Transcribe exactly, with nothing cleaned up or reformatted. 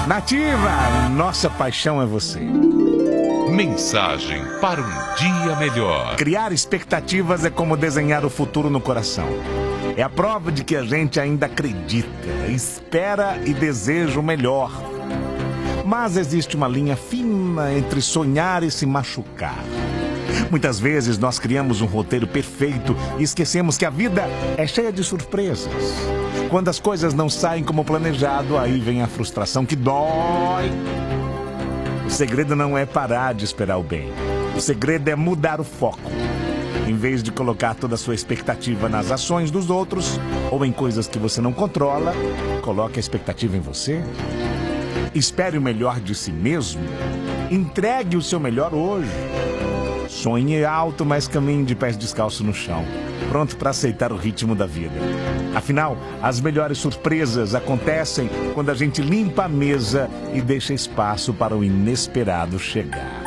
Nativa, nossa paixão é você. Mensagem para um dia melhor. Criar expectativas é como desenhar o futuro no coração. É a prova de que a gente ainda acredita, espera e deseja o melhor. Mas existe uma linha fina entre sonhar e se machucar. Muitas vezes nós criamos um roteiro perfeito e esquecemos que a vida é cheia de surpresas. Quando as coisas não saem como planejado, aí vem a frustração que dói. O segredo não é parar de esperar o bem. O segredo é mudar o foco. Em vez de colocar toda a sua expectativa nas ações dos outros ou em coisas que você não controla, coloque a expectativa em você. Espere o melhor de si mesmo. Entregue o seu melhor hoje. Sonhe alto, mas caminhe de pés descalços no chão, pronto para aceitar o ritmo da vida. Afinal, as melhores surpresas acontecem quando a gente limpa a mesa e deixa espaço para o inesperado chegar.